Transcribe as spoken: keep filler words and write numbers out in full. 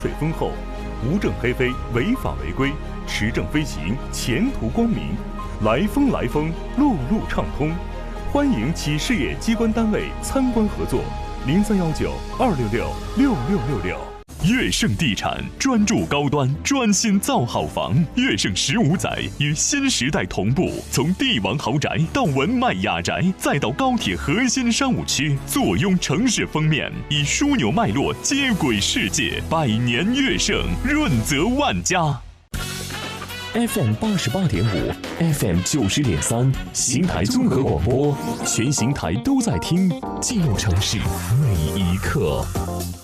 水丰厚，无证黑飞，违法违规，持证飞行，前途光明。来风来风，路路畅通。欢迎企事业机关单位参观合作，零三幺九二六六六六六六。悦盛地产专注高端，专心造好房。悦盛十五载与新时代同步，从帝王豪宅到文迈雅宅，再到高铁核心商务区，坐拥城市封面，以枢纽脉络接轨世界。百年悦盛，润泽万家。F M 八十八点五 ，F M 九十点三，邢台综合广播，全邢台都在听，记录城市每一刻。